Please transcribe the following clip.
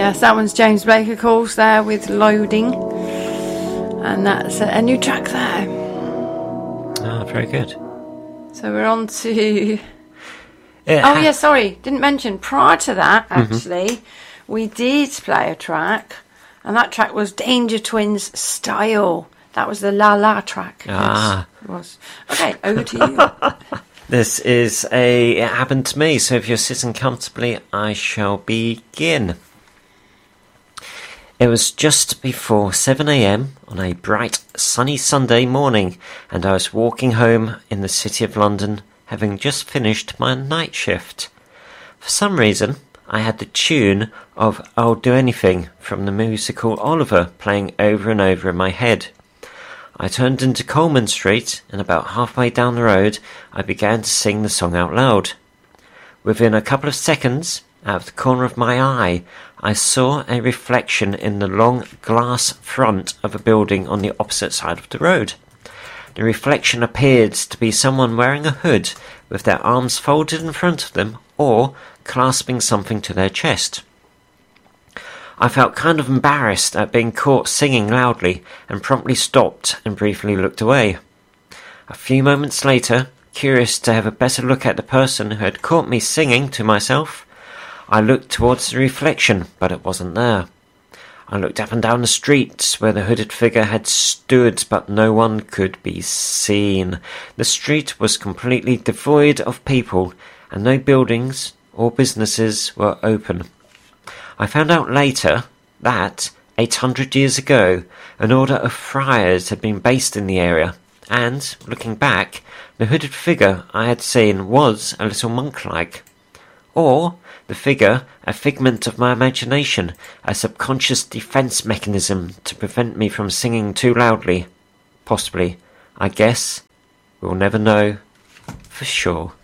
Yes, that one's James Blake, of course, there with Loading. And that's a new track there. Ah, very good. So we're on to... sorry, didn't mention, prior to that, actually, we did play a track, and that track was Danger Twins Style. That was the La La track. Ah. Yes, it was. Okay, over to you. This is It Happened to Me, so if you're sitting comfortably, I shall begin. It was just before 7 a.m. on a bright, sunny Sunday morning, and I was walking home in the City of London, having just finished my night shift. For some reason, I had the tune of I'll Do Anything from the musical Oliver playing over and over in my head. I turned into Coleman Street, and about halfway down the road, I began to sing the song out loud. Within a couple of seconds, out of the corner of my eye, I saw a reflection in the long glass front of a building on the opposite side of the road. The reflection appeared to be someone wearing a hood with their arms folded in front of them or clasping something to their chest. I felt kind of embarrassed at being caught singing loudly and promptly stopped and briefly looked away. A few moments later, curious to have a better look at the person who had caught me singing to myself, I looked towards the reflection, but it wasn't there. I looked up and down the street where the hooded figure had stood, but no one could be seen. The street was completely devoid of people, and no buildings or businesses were open. I found out later that, 800 years ago, an order of friars had been based in the area, and, looking back, the hooded figure I had seen was a little monk-like. Or the figure a figment of my imagination, a subconscious defense mechanism to prevent me from singing too loudly. Possibly. I guess we'll never know for sure.